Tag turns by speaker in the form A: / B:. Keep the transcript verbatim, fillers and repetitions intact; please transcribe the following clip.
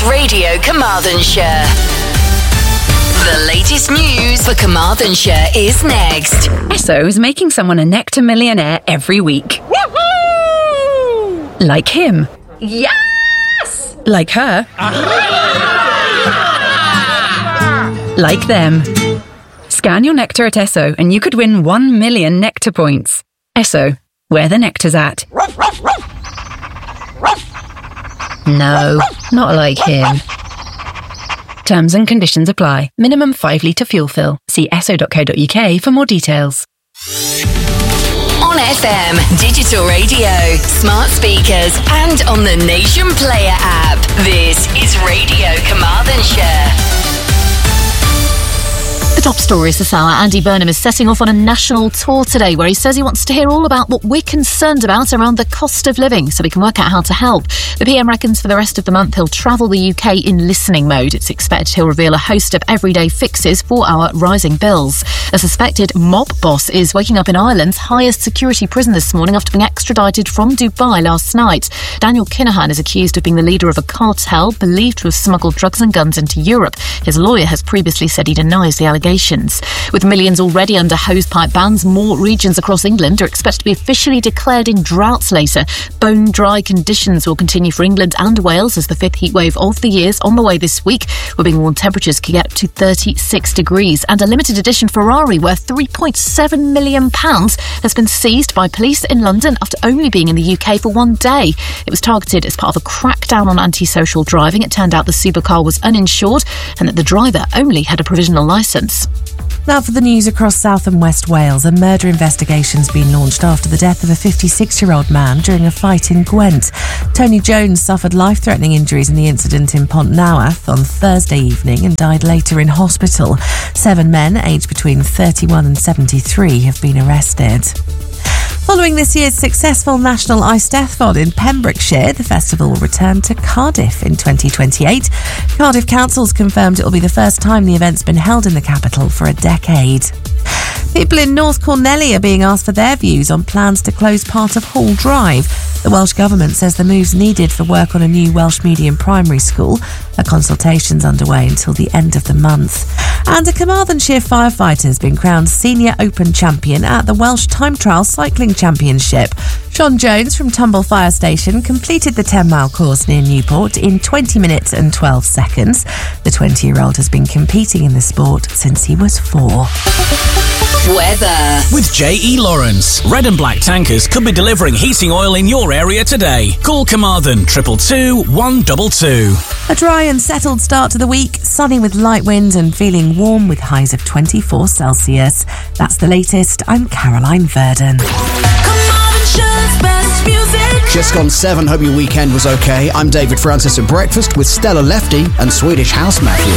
A: Radio Carmarthenshire. The latest news for Carmarthenshire is next.
B: Esso is making someone a Nectar millionaire every week.
C: Woohoo!
B: Like him.
C: Yes!
B: Like her. Like them. Scan your Nectar at Esso and you could win one million Nectar points. Esso, where the Nectar's at. No, not like him. Terms and conditions apply. Minimum five litre fuel fill. See esso dot co dot uk for more details.
A: On F M, digital radio, smart speakers, and on the Nation Player app. This is Radio Carmarthenshire.
D: The top stories this hour. Andy Burnham is setting off on a national tour today where he says he wants to hear all about what we're concerned about around the cost of living so we can work out how to help. The P M reckons for the rest of the month he'll travel the U K in listening mode. It's expected he'll reveal a host of everyday fixes for our rising bills. A suspected mob boss is waking up in Ireland's highest security prison this morning after being extradited from Dubai last night. Daniel Kinahan is accused of being the leader of a cartel believed to have smuggled drugs and guns into Europe. His lawyer has previously said he denies the allegations. With millions already under hosepipe bans, more regions across England are expected to be officially declared in droughts later. Bone-dry conditions will continue for England and Wales as the fifth heatwave of the year's on the way this week. We're being warned temperatures could get up to thirty-six degrees. And a limited edition Ferrari worth three point seven million pounds has been seized by police in London after only being in the U K for one day. It was targeted as part of a crackdown on antisocial driving. It turned out the supercar was uninsured and that the driver only had a provisional licence.
E: Now for the news across South and West Wales. A murder investigation's been launched after the death of a fifty-six-year-old man during a fight in Gwent. Tony Jones suffered life-threatening injuries in the incident in Pontnewath on Thursday evening and died later in hospital. Seven men, aged between thirty-one and seventy-three, have been arrested. Following this year's successful National Eisteddfod in Pembrokeshire, the festival will return to Cardiff in twenty twenty-eight. Cardiff Council's confirmed it will be the first time the event's been held in the capital for a decade. People in North Cornelly are being asked for their views on plans to close part of Hall Drive. The Welsh Government says the move's needed for work on a new Welsh medium primary school. A consultation's underway until the end of the month. And a Carmarthenshire firefighter has been crowned Senior Open Champion at the Welsh Time Trial Cycling Championship. Sean Jones from Tumble Fire Station completed the ten-mile course near Newport in twenty minutes and twelve seconds. The twenty-year-old has been competing in the sport since he was four.
A: Weather.
F: With J E Lawrence, Red and Black Tankers could be delivering heating oil in your area today. Call Carmarthen triple two one two two.
E: A dry and settled start to the week, sunny with light winds and feeling warm with highs of twenty-four Celsius. That's the latest. I'm Caroline Verdon.
G: Just gone seven. Hope your weekend was okay. I'm David Francis at breakfast with Stella Lefty and Swedish House Mafia.